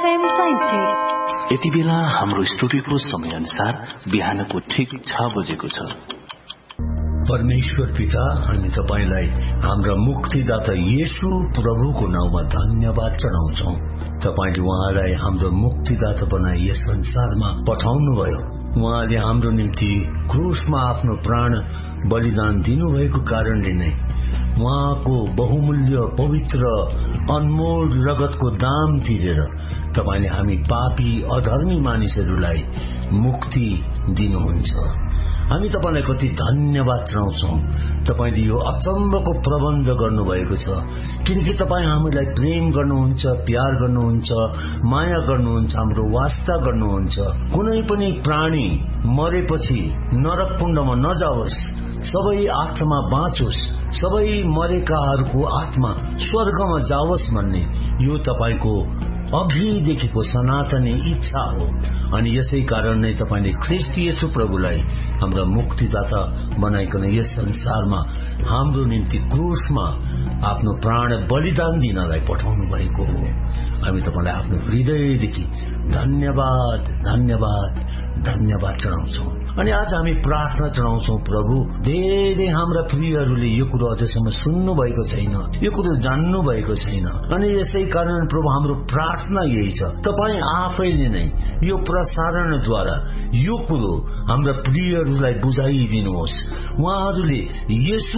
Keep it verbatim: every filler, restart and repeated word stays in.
FM ninety. यति बेला हाम्रो स्टुडियोको समय अनुसार बिहानको ठिक छ बजेको छ। परमेश्वर पिता, हामी तपाईलाई हाम्रा मुक्तिदाता येशू प्रभुको नाउँमा धन्यवाद चढाउँछौं। तपाईले उहाँलाई हाम्रो मुक्तिदाता बनाई यस संसारमा पठाउनुभयो। उहाँले हाम्रो निम्ति क्रुसमा आफ्नो प्राण बलिदान दिनुभएको कारणले नै उहाँको बहुमूल्य पवित्र अनमोल रगतको दाम तिरेर तपाईले हामी पापी अधर्मी मानिसहरूलाई मुक्ति दिनुहुन्छ। हामी तपाईलाई कति धन्यवाद चढाउँछौं। तपाईले यो अचम्मको प्रबन्ध गर्नुभएको छ, किनकि तपाई हामीलाई प्रेम गर्नुहुन्छ, प्यार गर्नुहुन्छ, माया गर्नुहुन्छ, हाम्रो वास्ता गर्नुहुन्छ। कुनै पनि प्राणी मरेपछि नरक कुण्डमा नजाओस्, सबै आत्मा बाँचोस्, सबै मरेकाहरूको आत्मा स्वर्गमा जाओस् भन्ने यो तपाईको अघिदेखिको सनातनी इच्छा हो। अनि यसै कारण नै तपाईले ख्रीष्ट येशू प्रभुलाई हाम्रा मुक्तिदाता बनाइकन यस संसारमा हाम्रो निम्ति क्रुसमा आफ्नो प्राण बलिदान दिनलाई पठाउनु भएको हो। हामी तपाईलाई आफ्नो हृदयदेखि धन्यवाद धन्यवाद धन्यवाद चढाउँछौं। अनि आज हामी प्रार्थना चढाउँछौं। प्रभु, धेरै हाम्रा प्रियहरूले यो कुरो अझसम्म सुन्नु भएको छैन, यो कुरो जान्नु भएको छैन। अनि यसै कारण प्रभु हाम्रो प्रार्थना यही छ, तपाई आफैले नै यो प्रसारणद्वारा यो कुरो हाम्रा प्रियहरूलाई बुझाइदिनुहोस्। उहाँहरूले येशू